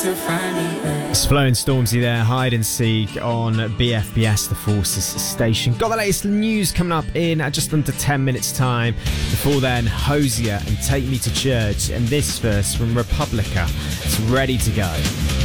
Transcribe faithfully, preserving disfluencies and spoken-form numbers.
to find me. It's Flo and Stormzy there, Hide and Seek on B F B S, the Forces station. Got the latest news coming up in just under ten minutes time. Before then, Hosier and Take Me to Church, and this verse from Republica. It's ready to go.